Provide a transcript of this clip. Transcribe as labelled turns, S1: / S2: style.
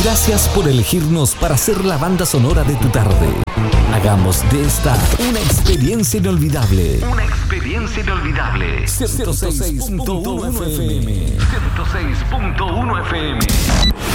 S1: Gracias por elegirnos para ser la banda sonora de tu tarde. Hagamos de esta una experiencia inolvidable.
S2: Una experiencia inolvidable.
S1: 106.1 FM.
S2: 106.1 FM.